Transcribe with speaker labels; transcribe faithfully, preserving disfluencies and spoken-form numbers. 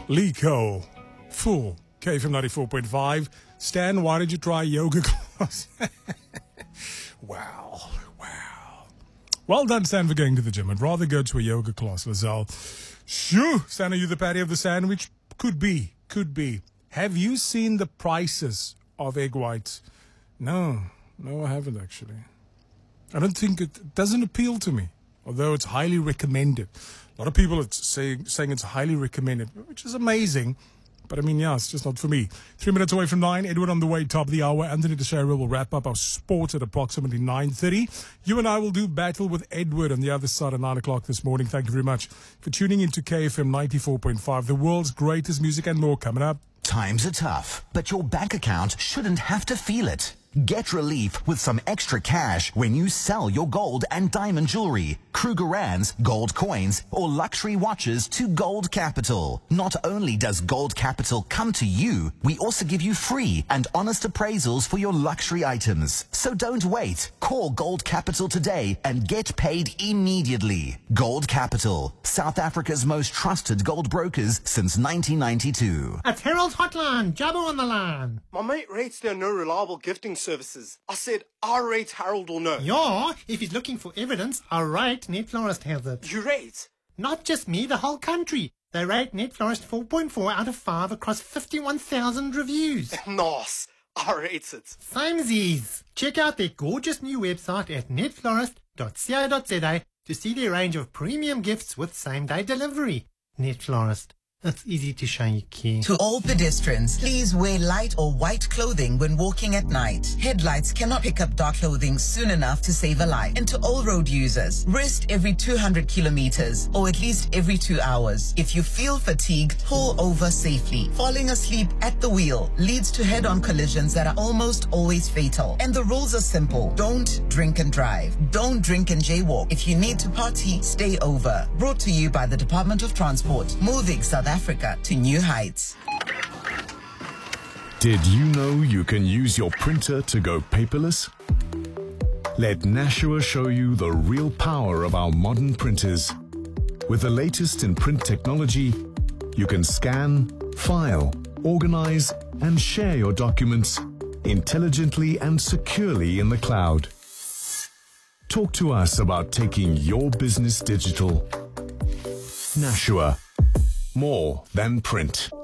Speaker 1: Lee Cole, Fool, K F M ninety-four point five. Stan, why did you try yoga class? Wow, wow. Well done, Stan, for going to the gym. I'd rather go to a yoga class, Lazelle. Shoo! Stan, are you the patty of the sandwich? Could be, could be. Have you seen the prices of egg whites? No, no, I haven't actually. I don't think it, it doesn't appeal to me, although it's highly recommended. A lot of people are saying, saying it's highly recommended, which is amazing. But I mean, yeah, it's just not for me. Three minutes away from nine. Edward on the way, top of the hour. Anthony Teixeira will wrap up our sport at approximately nine thirty. You and I will do battle with Edward on the other side at nine o'clock this morning. Thank you very much for tuning into K F M ninety-four point five, the world's greatest music and more coming up.
Speaker 2: Times are tough, but your bank account shouldn't have to feel it. Get relief with some extra cash when you sell your gold and diamond jewelry, Krugerrands, gold coins, or luxury watches to Gold Capital. Not only does Gold Capital come to you, we also give you free and honest appraisals for your luxury items. So don't wait. Call Gold Capital today and get paid immediately. Gold Capital, South Africa's most trusted gold brokers since nineteen ninety-two.
Speaker 3: It's Harold's Hotline. Jabba on the line.
Speaker 4: My mate rates there are no reliable gifting services. I said, I rate Harold or no.
Speaker 3: Yeah, if he's looking for evidence, I rate Net Florist has it.
Speaker 4: You rate?
Speaker 3: Not just me, the whole country. They rate Net Florist four point four out of five across fifty-one thousand reviews.
Speaker 4: Nice. I rate it.
Speaker 3: Samesies. Check out their gorgeous new website at net florist dot co dot za to see their range of premium gifts with same-day delivery. Net Florist. It's easy to show you care.
Speaker 5: To all pedestrians, please wear light or white clothing when walking at night. Headlights cannot pick up dark clothing soon enough to save a life. And to all road users, rest every two hundred kilometers or at least every two hours. If you feel fatigued, pull over safely. Falling asleep at the wheel leads to head-on collisions that are almost always fatal. And the rules are simple. Don't drink and drive. Don't drink and jaywalk. If you need to party, stay over. Brought to you by the Department of Transport, moving South Africa to new heights.
Speaker 6: Did you know you can use your printer to go paperless? Let Nashua show you the real power of our modern printers. With the latest in print technology, you can scan, file, organize, and share your documents intelligently and securely in the cloud. Talk to us about taking your business digital. Nashua. More than print.